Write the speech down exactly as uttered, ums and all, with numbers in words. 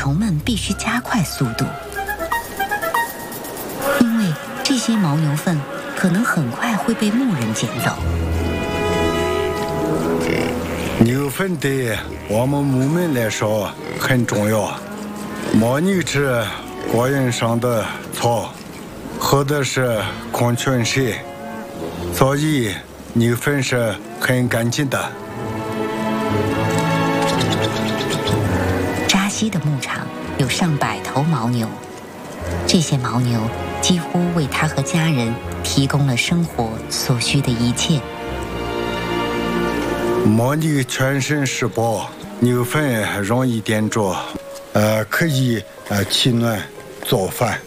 虫们必须加快速度，因为这些牦牛粪可能很快会被牧人捡走。 牛粪对我们牧民来说很重要，牦牛吃果园上的草，喝的是矿泉水，所以牛粪是很干净的。 扎西的牧场有上百头牦牛，这些牦牛几乎为他和家人提供了生活所需的一切。 牦牛全身是宝，牛粪容易点着，呃，可以呃取暖做饭。